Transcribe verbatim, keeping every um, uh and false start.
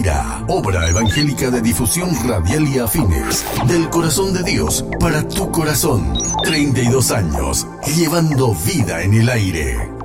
Lira, obra evangélica de difusión radial y afines. Del corazón de Dios para tu corazón. treinta y dos años, llevando vida en el aire.